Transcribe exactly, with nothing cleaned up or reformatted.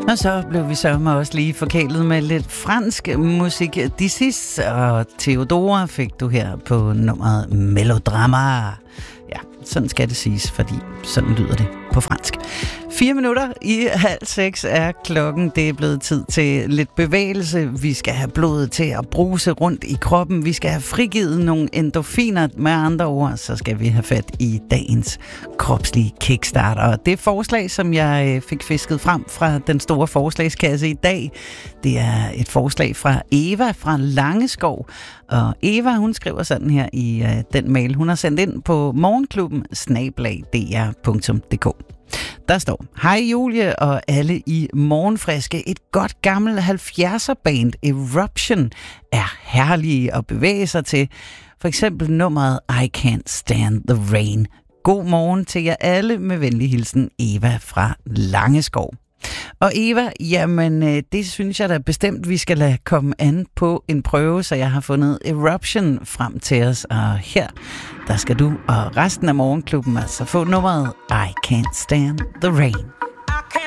Og så blev vi sørme også lige forkælet med lidt fransk musik. Dissis og Theodora fik du her på nummeret Melodrama. Ja, sådan skal det siges, fordi sådan lyder det på fransk. Fire minutter i halv seks er klokken. Det er blevet tid til lidt bevægelse. Vi skal have blodet til at bruse rundt i kroppen. Vi skal have frigivet nogle endorfiner. Med andre ord, så skal vi have fat i dagens kropslige kickstarter. Og det forslag, som jeg fik fisket frem fra den store forslagskasse i dag, det er et forslag fra Eva fra Langeskov. Og Eva, hun skriver sådan her i uh, den mail, hun har sendt ind på morgenklubben snabel-a d r punktum d k. Der står: Hej Julie og alle i Morgenfriske. Et godt gammelt halvfjerdser band Eruption er herlige at bevæge sig til. For eksempel nummeret I Can't Stand the Rain. God morgen til jer alle. Med venlig hilsen Eva fra Langeskov. Og Eva, jamen det synes jeg da bestemt, vi skal lade komme an på en prøve, så jeg har fundet Eruption frem til os. Og her, der skal du og resten af morgenklubben altså få nummeret I Can't Stand the Rain.